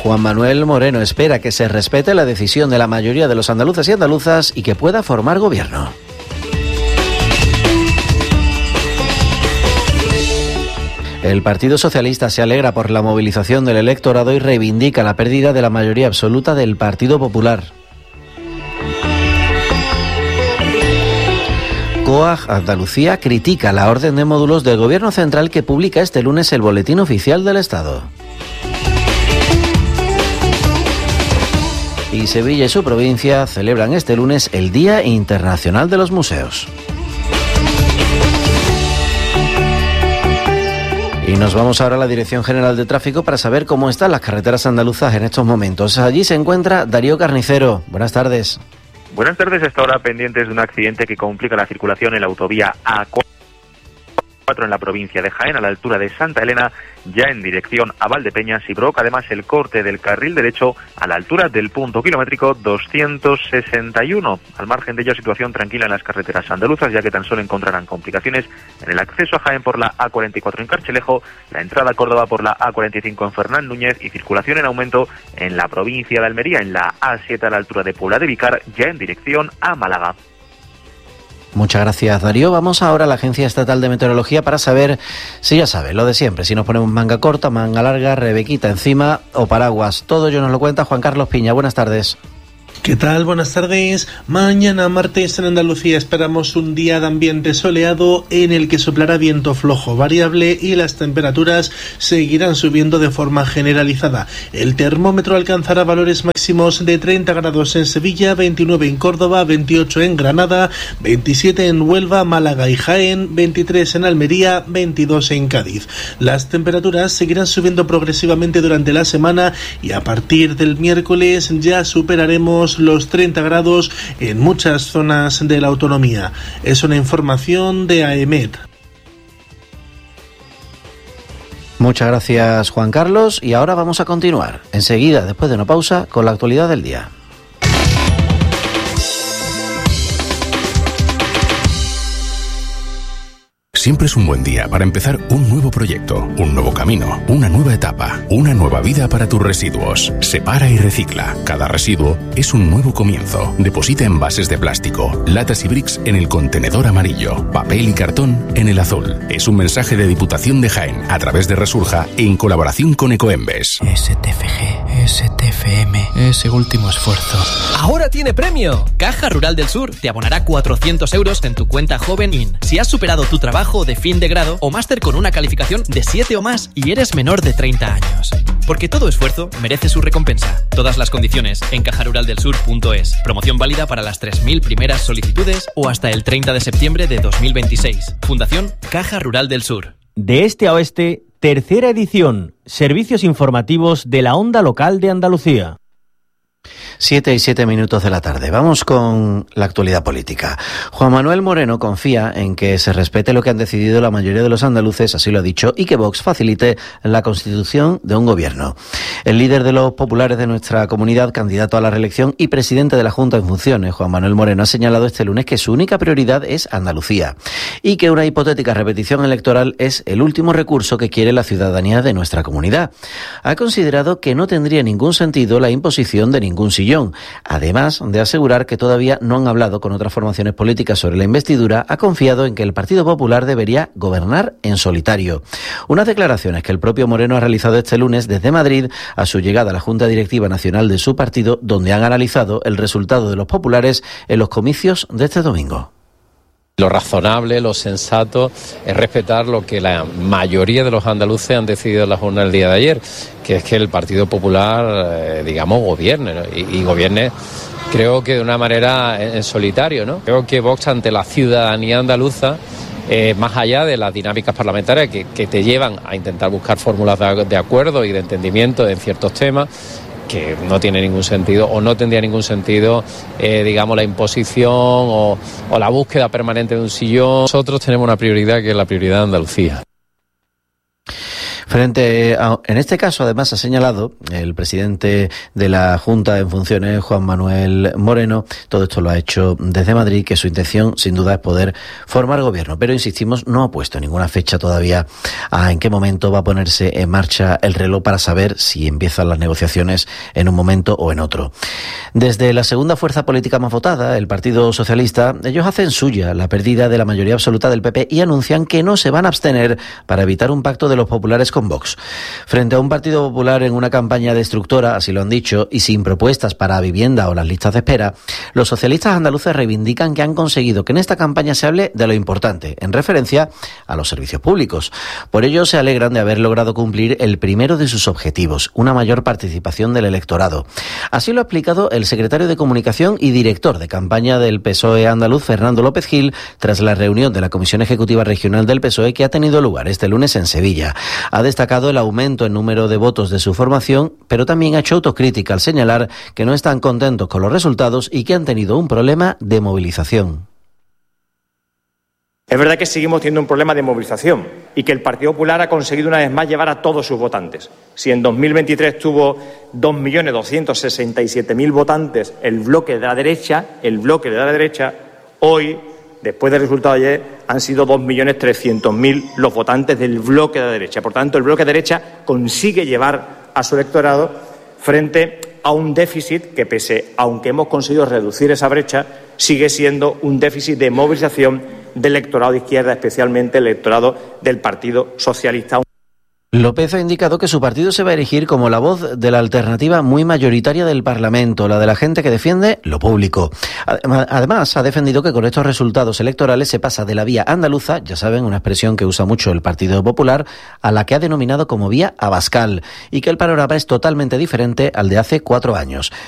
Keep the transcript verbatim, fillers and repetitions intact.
Juan Manuel Moreno espera que se respete la decisión de la mayoría de los andaluces y andaluzas y que pueda formar gobierno. El Partido Socialista se alegra por la movilización del electorado y reivindica la pérdida de la mayoría absoluta del Partido Popular. COAG Andalucía critica la orden de módulos del Gobierno Central que publica este lunes el Boletín Oficial del Estado. Y Sevilla y su provincia celebran este lunes el Día Internacional de los Museos. Y nos vamos ahora a la Dirección General de Tráfico para saber cómo están las carreteras andaluzas en estos momentos. Allí se encuentra Darío Carnicero. Buenas tardes. Buenas tardes. Hasta ahora pendientes de un accidente que complica la circulación en la autovía A cuatro en la provincia de Jaén, a la altura de Santa Elena, ya en dirección a Valdepeñas, y provoca además el corte del carril derecho a la altura del punto kilométrico doscientos sesenta y uno. Al margen de ello, situación tranquila en las carreteras andaluzas, ya que tan solo encontrarán complicaciones en el acceso a Jaén por la A cuarenta y cuatro en Carchelejo, la entrada a Córdoba por la A cuarenta y cinco en Fernán Núñez y circulación en aumento en la provincia de Almería, en la A siete a la altura de Puebla de Vicar, ya en dirección a Málaga. Muchas gracias, Darío. Vamos ahora a la Agencia Estatal de Meteorología para saber si ya sabes lo de siempre, si nos ponemos manga corta, manga larga, rebequita encima o paraguas. Todo ello nos lo cuenta Juan Carlos Piña. Buenas tardes. ¿Qué tal? Buenas tardes. Mañana martes en Andalucía esperamos un día de ambiente soleado en el que soplará viento flojo variable y las temperaturas seguirán subiendo de forma generalizada. El termómetro alcanzará valores máximos de treinta grados en Sevilla, veintinueve en Córdoba, veintiocho en Granada, veintisiete en Huelva, Málaga y Jaén, veintitrés en Almería, veintidós en Cádiz. Las temperaturas seguirán subiendo progresivamente durante la semana y a partir del miércoles ya superaremos los treinta grados en muchas zonas de la autonomía. Es una información de AEMET. Muchas gracias, Juan Carlos, y ahora vamos a continuar enseguida, después de una pausa, con la actualidad del día. Siempre es un buen día para empezar un nuevo proyecto, un nuevo camino, una nueva etapa, una nueva vida para tus residuos. Separa y recicla. Cada residuo es un nuevo comienzo. Deposita envases de plástico, latas y bricks en el contenedor amarillo, papel y cartón en el azul. Es un mensaje de Diputación de Jaén a través de Resurja en colaboración con Ecoembes. S T F G, S T F M, ese último esfuerzo. ¡Ahora tiene premio! Caja Rural del Sur te abonará cuatrocientos euros en tu cuenta Joven In si has superado tu trabajo de fin de grado o máster con una calificación de siete o más y eres menor de treinta años. Porque todo esfuerzo merece su recompensa. Todas las condiciones en caja rural del sur punto es. Promoción válida para las tres mil primeras solicitudes o hasta el treinta de septiembre de dos mil veintiséis. Fundación Caja Rural del Sur. De este a oeste, tercera edición. Servicios informativos de la onda local de Andalucía. Siete y siete minutos de la tarde. Vamos con la actualidad política. Juan Manuel Moreno confía en que se respete lo que han decidido la mayoría de los andaluces, así lo ha dicho, y que Vox facilite la constitución de un gobierno. El líder de los populares de nuestra comunidad, candidato a la reelección y presidente de la Junta en funciones, Juan Manuel Moreno, ha señalado este lunes que su única prioridad es Andalucía y que una hipotética repetición electoral es el último recurso que quiere la ciudadanía de nuestra comunidad. Ha considerado que no tendría ningún sentido la imposición de ningún sillón. Además de asegurar que todavía no han hablado con otras formaciones políticas sobre la investidura, ha confiado en que el Partido Popular debería gobernar en solitario. Unas declaraciones que el propio Moreno ha realizado este lunes desde Madrid a su llegada a la Junta Directiva Nacional de su partido, donde han analizado el resultado de los populares en los comicios de este domingo. Lo razonable, lo sensato es respetar lo que la mayoría de los andaluces han decidido en la jornada del día de ayer, que es que el Partido Popular, eh, digamos, gobierne, ¿no? y, y gobierne, creo que de una manera en, en solitario, ¿no? Creo que Vox ante la ciudadanía andaluza, eh, más allá de las dinámicas parlamentarias que, que te llevan a intentar buscar fórmulas de, de acuerdo y de entendimiento en ciertos temas, que no tiene ningún sentido o no tendría ningún sentido, eh, digamos, la imposición o, o la búsqueda permanente de un sillón. Nosotros tenemos una prioridad que es la prioridad de Andalucía. Frente a, en este caso, además, ha señalado el presidente de la Junta en funciones, Juan Manuel Moreno, todo esto lo ha hecho desde Madrid, que su intención, sin duda, es poder formar gobierno. Pero, insistimos, no ha puesto ninguna fecha todavía a en qué momento va a ponerse en marcha el reloj para saber si empiezan las negociaciones en un momento o en otro. Desde la segunda fuerza política más votada, el Partido Socialista, ellos hacen suya la pérdida de la mayoría absoluta del P P y anuncian que no se van a abstener para evitar un pacto de los populares con Vox. Frente a un Partido Popular en una campaña destructora, así lo han dicho, y sin propuestas para vivienda o las listas de espera, los socialistas andaluces reivindican que han conseguido que en esta campaña se hable de lo importante, en referencia a los servicios públicos. Por ello se alegran de haber logrado cumplir el primero de sus objetivos, una mayor participación del electorado. Así lo ha explicado el secretario de Comunicación y director de campaña del P S O E andaluz, Fernando López Gil, tras la reunión de la Comisión Ejecutiva Regional del P S O E que ha tenido lugar este lunes en Sevilla. Ha destacado el aumento en número de votos de su formación, pero también ha hecho autocrítica al señalar que no están contentos con los resultados y que han tenido un problema de movilización. Es verdad que seguimos teniendo un problema de movilización y que el Partido Popular ha conseguido una vez más llevar a todos sus votantes. Si en dos mil veintitrés tuvo dos millones doscientos sesenta y siete mil votantes el bloque de la derecha, el bloque de la derecha, hoy, después del resultado de ayer, han sido dos millones trescientos mil los votantes del bloque de la derecha. Por tanto, el bloque de derecha consigue llevar a su electorado frente a un déficit que, pese, aunque hemos conseguido reducir esa brecha, sigue siendo un déficit de movilización del electorado de izquierda, especialmente el electorado del Partido Socialista. López ha indicado que su partido se va a erigir como la voz de la alternativa muy mayoritaria del Parlamento, la de la gente que defiende lo público. Además, ha defendido que con estos resultados electorales se pasa de la vía andaluza, ya saben, una expresión que usa mucho el Partido Popular, a la que ha denominado como vía abascal, y que el panorama es totalmente diferente al de hace cuatro años.